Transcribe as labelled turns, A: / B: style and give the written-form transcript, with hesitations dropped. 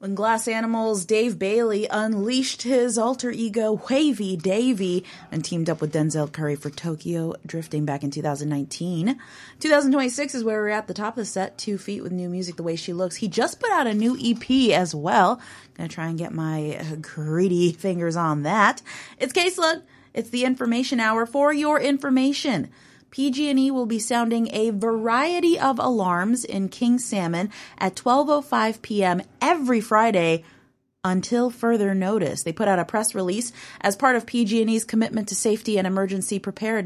A: When Glass Animals' Dave Bailey unleashed his alter ego Wavy Davy and teamed up with Denzel Curry for Tokyo Drifting back in 2019. 2026 is where we're at the top of the set, 2 Feet with new music, The Way She Looks. He just put out a new EP as well. Gonna try and get my greedy fingers on that. It's K-Slug. It's the information hour. For your information, PG&E will be sounding a variety of alarms in King Salmon at 12:05 p.m. every Friday until further notice. They put out a press release as part of PG&E's commitment to safety and emergency preparedness.